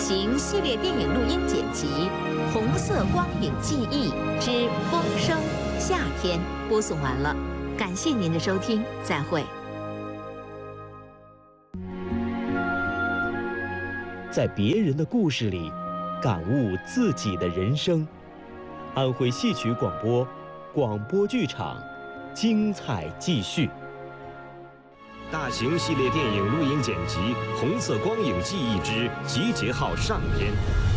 型系列电影录音剪辑《红色光影记忆之风声夏天》播送完了，感谢您的收听，再会。 在别人的故事里，感悟自己的人生。安徽戏曲广播，广播剧场，精彩继续。 大型系列电影录音剪辑《红色光影记忆之集结号上篇》。